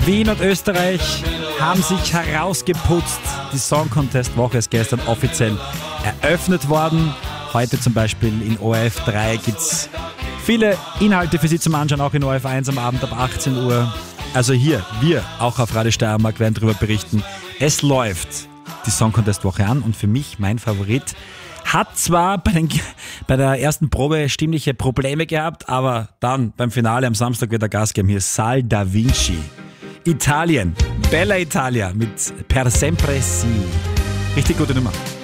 Wien und Österreich haben sich herausgeputzt. Die Song Contest Woche ist gestern offiziell eröffnet worden. Heute zum Beispiel in ORF 3 gibt es viele Inhalte für Sie zum Anschauen, auch in ORF 1 am Abend ab 18 Uhr. Also hier, wir auch auf Radio Steiermark werden darüber berichten. Es läuft die Song Contest Woche an und für mich mein Favorit hat zwar bei der ersten Probe stimmliche Probleme gehabt, aber dann beim Finale am Samstag wird er Gas geben. Hier Sal Da Vinci. Italien, Bella Italia mit Per Sempre Si. Richtig gute Nummer.